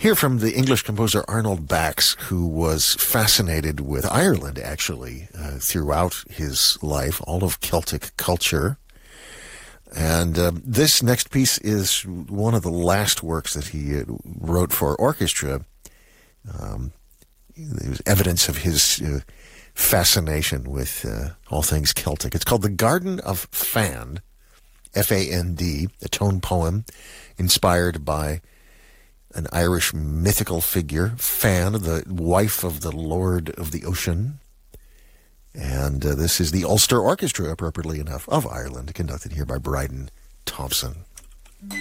Hear from the English composer Arnold Bax, who was fascinated with Ireland, actually, throughout his life, all of Celtic culture. And this next piece is one of the last works that he wrote for orchestra. There's evidence of his fascination with all things Celtic. It's called The Garden of Fand, F-A-N-D, a tone poem inspired by an Irish mythical figure, Fan, the wife of the Lord of the Ocean. And this is the Ulster Orchestra, appropriately enough, of Ireland, conducted here by Bryden Thompson.